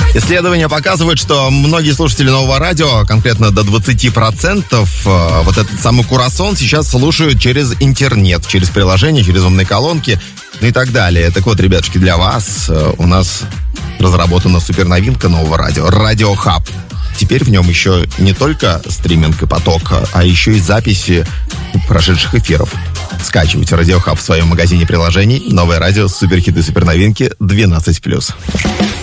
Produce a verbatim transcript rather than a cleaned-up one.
Исследования показывают, что многие слушатели Нового радио, конкретно до двадцать процентов, вот этот самый Курасон сейчас слушают через интернет, через приложение, через умные колонки, ну и так далее. Так вот, ребятушки, для вас у нас разработана суперновинка Нового радио — Радио Хаб. Теперь в нем еще не только стриминг и поток, а еще и записи прошедших эфиров. Скачивайте Радио Хаб в своем магазине приложений. Новое радио, суперхиты, суперновинки двенадцать плюс.